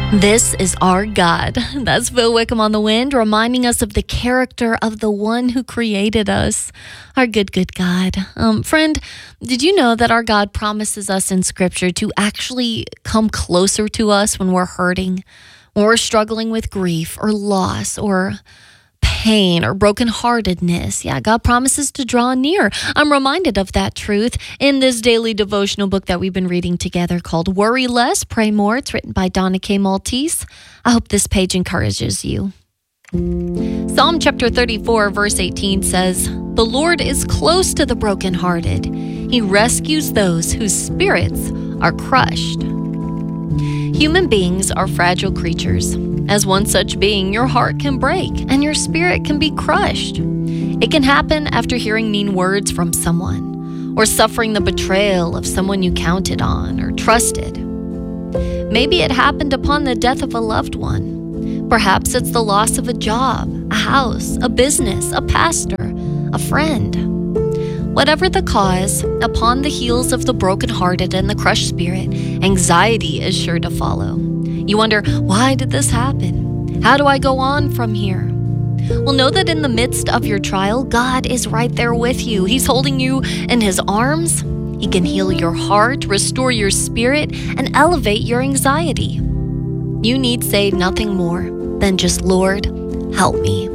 This is our God. That's Phil Wickham on the Wind, reminding us of the character of the one who created us, our good God. Friend, did you know that our God promises us in Scripture to actually come closer to us when we're hurting, when we're struggling with grief or loss or pain or brokenheartedness? Yeah, God promises to draw near. I'm reminded of that truth in this daily devotional book that we've been reading together called Worry Less, Pray More. It's written by Donna K. Maltese. I hope this page encourages you. Psalm chapter 34, verse 18 says, "The Lord is close to the brokenhearted. He rescues those whose spirits are crushed." Human beings are fragile creatures. As one such being, your heart can break and your spirit can be crushed. It can happen after hearing mean words from someone or suffering the betrayal of someone you counted on or trusted. Maybe it happened upon the death of a loved one. Perhaps it's the loss of a job, a house, a business, a pastor, a friend. Whatever the cause, upon the heels of the brokenhearted and the crushed spirit, anxiety is sure to follow. You wonder, why did this happen? How do I go on from here? Well, know that in the midst of your trial, God is right there with you. He's holding you in His arms. He can heal your heart, restore your spirit, and elevate your anxiety. You need say nothing more than just, "Lord, help me."